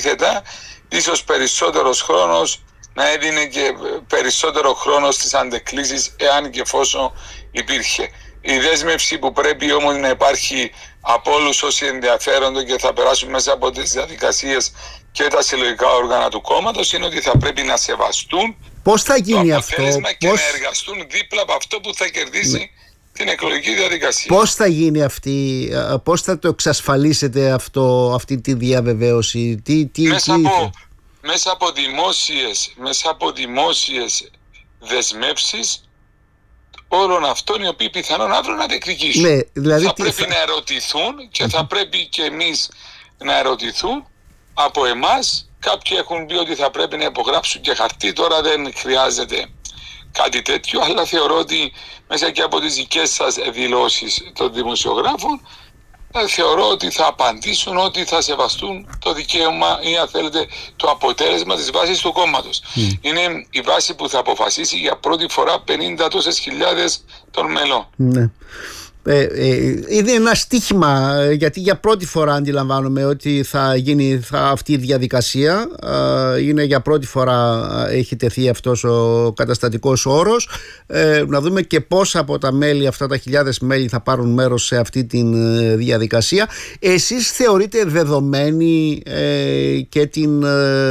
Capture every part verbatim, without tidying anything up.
αντίθετα, ίσως περισσότερος χρόνος να έδινε και περισσότερο χρόνο στις αντεκκλήσεις, εάν και εφόσον υπήρχε. Η δέσμευση που πρέπει όμως να υπάρχει από όλους όσοι ενδιαφέρονται και θα περάσουν μέσα από τις διαδικασίες και τα συλλογικά όργανα του κόμματος είναι ότι θα πρέπει να σεβαστούν πώς θα γίνει το αυτό, αποτέλεσμα και πώς... να εργαστούν δίπλα από αυτό που θα κερδίσει ναι. την εκλογική διαδικασία. Πώς θα γίνει αυτή, πώς θα το εξασφαλίσετε αυτό, αυτή τη διαβεβαίωση, τι, τι, μέσα, τι... Από, μέσα, από δημόσιες, μέσα από δημόσιες δεσμεύσεις όλων αυτών οι οποίοι πιθανόν αύριο να διεκδικήσουν. Ναι, δηλαδή θα τι... πρέπει να ερωτηθούν και θα πρέπει και εμείς να ερωτηθούν από εμάς. Κάποιοι έχουν πει ότι θα πρέπει να υπογράψουν και χαρτί, τώρα δεν χρειάζεται κάτι τέτοιο, αλλά θεωρώ ότι μέσα και από τις δικές σας δηλώσεις των δημοσιογράφων θεωρώ ότι θα απαντήσουν ότι θα σεβαστούν το δικαίωμα ή αν θέλετε το αποτέλεσμα της βάσης του κόμματος. Mm. Είναι η βάση που θα αποφασίσει για πρώτη φορά πενήντα τόσες χιλιάδες των μελών. Ναι. Ε, ε, είναι ένα στίχημα, γιατί για πρώτη φορά αντιλαμβάνομαι ότι θα γίνει θα, αυτή η διαδικασία. Ε, είναι για πρώτη φορά έχει τεθεί αυτός ο καταστατικός όρος. Ε, να δούμε και πώς από τα μέλη, αυτά τα χιλιάδες μέλη θα πάρουν μέρος σε αυτή τη διαδικασία. Εσείς θεωρείτε δεδομένη ε, και την,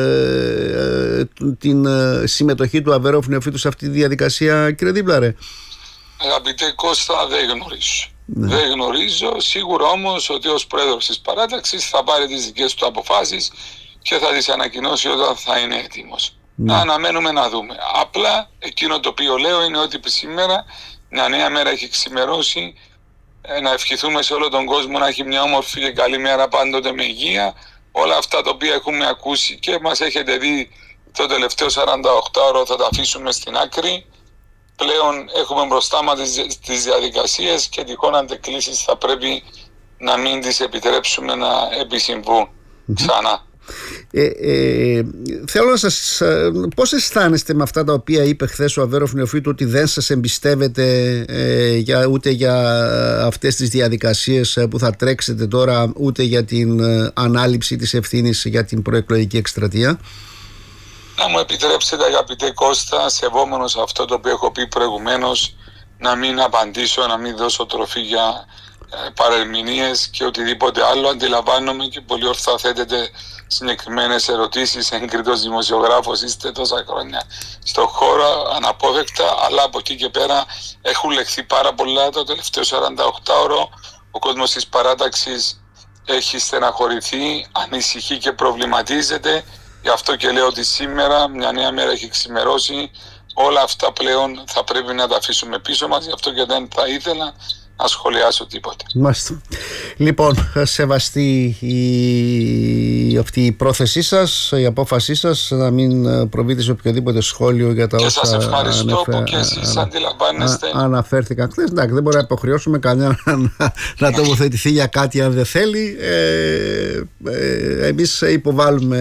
ε, την συμμετοχή του Αβέροφ Νεοφύτου σε αυτή τη διαδικασία, κύριε Δίπλαρε? Αγαπητέ Κώστα, δεν γνωρίζω. Ναι. Δεν γνωρίζω. Σίγουρα όμως ότι ως πρόεδρος της παράταξης θα πάρει τις δικές του αποφάσεις και θα τις ανακοινώσει όταν θα είναι έτοιμος. Ναι. Να αναμένουμε να δούμε. Απλά εκείνο το οποίο λέω είναι ότι σήμερα μια νέα μέρα έχει ξημερώσει. Να ευχηθούμε σε όλο τον κόσμο να έχει μια όμορφη και καλή μέρα πάντοτε με υγεία. Όλα αυτά τα οποία έχουμε ακούσει και μας έχετε δει το τελευταίο σαράντα οκτώ ώρο θα τα αφήσουμε στην άκρη. Πλέον έχουμε μπροστά μας τις διαδικασίες και τυχόν αντεκκλήσεις θα πρέπει να μην τις επιτρέψουμε να επισυμβούν ξανά. Ε, ε, θέλω να σας... Πώς αισθάνεστε με αυτά τα οποία είπε χθες ο Αβέροφ Νεοφύτου, ότι δεν σας εμπιστεύετε ε, για, ούτε για αυτές τις διαδικασίες που θα τρέξετε τώρα, ούτε για την ε, ανάληψη της ευθύνης για την προεκλογική εκστρατεία? Να μου επιτρέψετε, αγαπητέ Κώστα, σεβόμενος αυτό το οποίο έχω πει προηγουμένως, να μην απαντήσω, να μην δώσω τροφή για ε, παρερμηνίες και οτιδήποτε άλλο. Αντιλαμβάνομαι και πολύ ορθά θέτετε συγκεκριμένες ερωτήσεις. Έγκριτος δημοσιογράφος είστε τόσα χρόνια στον χώρο, αναπόφευκτα, αλλά από εκεί και πέρα έχουν λεχθεί πάρα πολλά το τελευταίο σαράντα οκτώ ώρο. Ο κόσμος της παράταξης έχει στεναχωρηθεί, ανησυχεί και προβληματίζεται. Γι' αυτό και λέω ότι σήμερα μια νέα μέρα έχει ξημερώσει. Όλα αυτά πλέον θα πρέπει να τα αφήσουμε πίσω μας. Γι' αυτό και δεν θα ήθελα να σχολιάσω τίποτα. Μάλιστα. Λοιπόν, σεβαστή η... αυτή η πρόθεσή σας, η απόφασή σας, να μην προβείτε σε οποιοδήποτε σχόλιο για τα και όσα σας ευχαριστώ ανεφε... που και εσείς α... αντιλαμβάνεστε. Α... αναφέρθηκαν χθες. Εντάξει, δεν μπορεί να υποχρεώσουμε κανένα να, να τοποθετηθεί για κάτι αν δεν θέλει. Ε, ε, εμείς υποβάλλουμε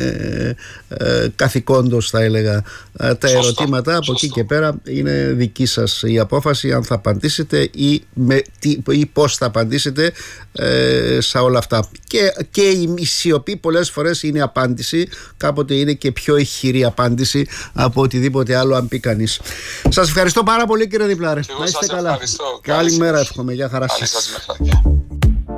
ε, ε, καθηκόντως, θα έλεγα, ε, τα Σωστό. ερωτήματα. Από Σωστό. εκεί και πέρα είναι δική σας η απόφαση αν θα απαντήσετε ή με τι, ή πώς θα απαντήσετε ε, σε όλα αυτά. Και, και η σιωπή πολλές φορές είναι απάντηση, κάποτε είναι και πιο ηχηρή απάντηση από οτιδήποτε άλλο αν πει κανείς. Σας ευχαριστώ πάρα πολύ, κύριε Διπλάρε. Να είστε καλά. Καλημέρα, εύχομαι. Γεια χαρά σας.